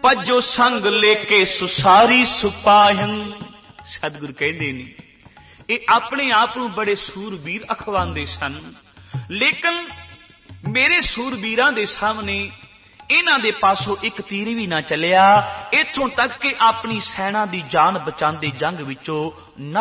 ਭਜੋ ਸੰਗ ਲੇਕੇ ਸੁਸਾਰੀ ਸੁਪਾਹਨ। ਸਤਿਗੁਰ ਕਹਿੰਦੇ ਨੇ ਇਹ ਆਪਣੇ ਆਪ ਨੂੰ ਬੜੇ ਸੂਰਬੀਰ ਅਖਵਾਉਂਦੇ ਸਨ, ਲੇਕਿਨ ਮੇਰੇ ਸੂਰਬੀਰਾਂ ਦੇ ਸਾਹਮਣੇ ਇਹਨਾਂ ਦੇ ਪਾਸੋਂ ਇੱਕ ਤੀਰ ਵੀ ਨਾ ਚੱਲਿਆ, ਇੱਥੋਂ ਤੱਕ ਕਿ ਆਪਣੀ ਸੈਨਾ ਦੀ ਜਾਨ ਬਚਾਉਂਦੇ ਜੰਗ ਵਿੱਚੋਂ